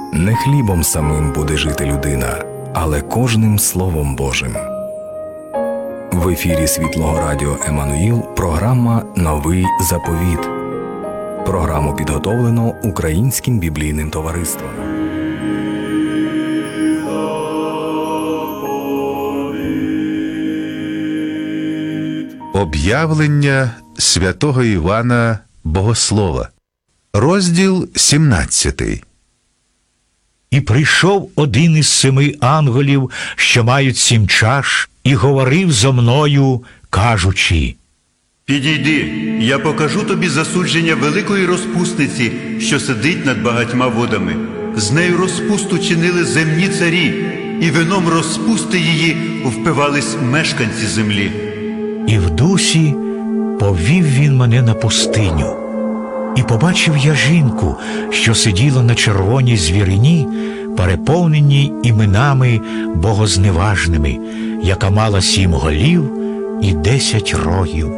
Не хлібом самим буде жити людина, але кожним Словом Божим. В ефірі Світлого Радіо Еммануїл програма «Новий заповіт». Програму підготовлено Українським біблійним товариством. Об'явлення святого Івана Богослова. Розділ 17. І прийшов один із 7 ангелів, що мають 7 чаш, і говорив зо мною, кажучи: «Підійди, я покажу тобі засудження великої розпусниці, що сидить над багатьма водами. З нею розпусту чинили земні царі, і вином розпусти її впивались мешканці землі». І в дусі повів він мене на пустиню. І побачив я жінку, що сиділа на червоній звірині, переповненій іменами богозневажними, яка мала 7 голів і 10 рогів.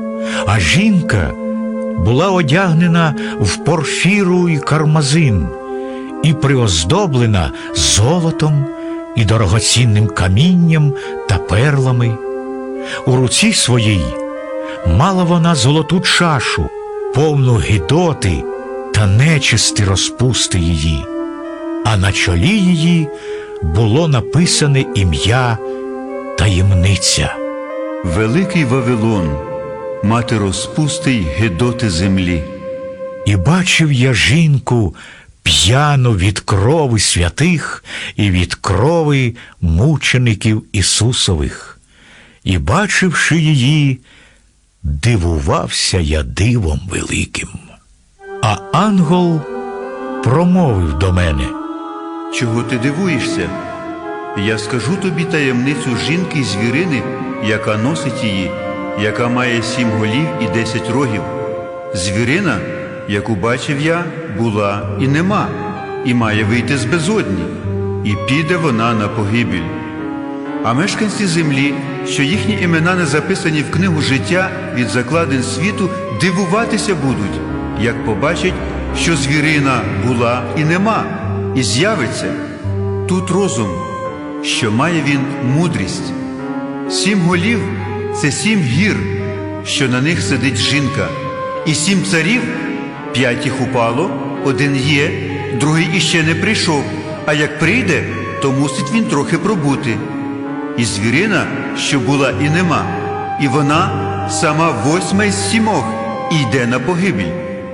А жінка була одягнена в порфіру і кармазин, і приоздоблена золотом і дорогоцінним камінням та перлами. У руці своїй мала вона золоту чашу, повну гидоти та нечисти розпусти її, а на чолі її було написане ім'я таємниця. «Великий Вавилон, мати розпусти й гидоти землі». І бачив я жінку п'яну від крови святих і від крови мучеників Ісусових. І, бачивши її, дивувався я дивом великим. А ангел промовив до мене: «Чого ти дивуєшся? Я скажу тобі таємницю жінки й звірини, яка носить її, яка має 7 голів і 10 рогів. Звірина, яку бачив я, була і нема, і має вийти з безодні, і піде вона на погибель. А мешканці землі, що їхні імена не записані в книгу життя від закладин світу, дивуватися будуть, як побачать, що звірина була і нема, і з'явиться. Тут розум, що має він мудрість. 7 голів – це 7 гір, що на них сидить жінка, і 7 царів, 5 їх упало, 1 є, другий іще не прийшов, а як прийде, то мусить він трохи пробути. І звірина, що була і нема, і вона сама 8 із 7 і йде на погибель.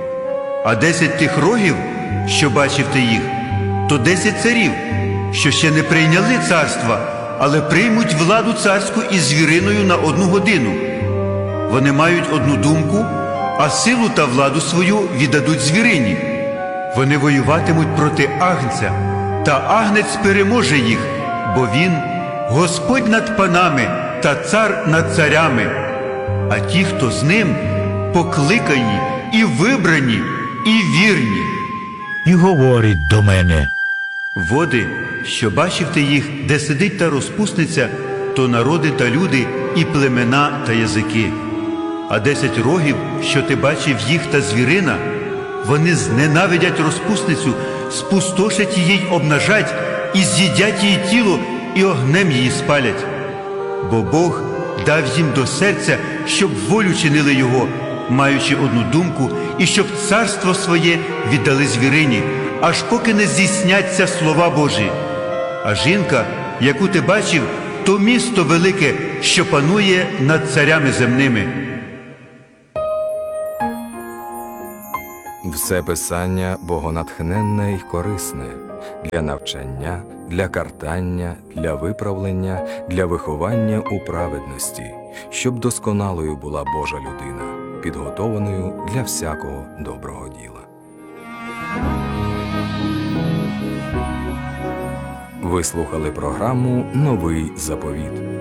А 10 тих рогів, що бачив ти їх, то 10 царів, що ще не прийняли царства, але приймуть владу царську із звіриною на 1 годину. Вони мають одну думку, а силу та владу свою віддадуть звірині. Вони воюватимуть проти Агнця, та Агнець переможе їх, бо він – Господь над панами та цар над царями, а ті, хто з ним, покликані і вибрані, і вірні». І говорить до мене: «Води, що бачив ти їх, де сидить та розпусниця, то народи та люди, і племена та язики. А 10 рогів, що ти бачив їх та звірина, вони зненавидять розпусницю, спустошать її й обнажать, і з'їдять її тіло, і огнем її спалять. Бо Бог дав їм до серця, щоб волю чинили його, маючи одну думку, і щоб царство своє віддали звірині, аж поки не здійсняться слова Божі. А жінка, яку ти бачив, то місто велике, що панує над царями земними». Все писання богонатхненне й корисне для навчання, для картання, для виправлення, для виховання у праведності, щоб досконалою була Божа людина, підготованою для всякого доброго діла. Ви слухали програму «Новий заповіт».